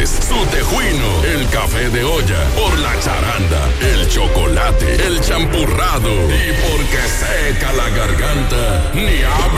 es su tejuino, el café de olla, por la charanda, el chocolate, el champurrado y porque seca la garganta, ni agua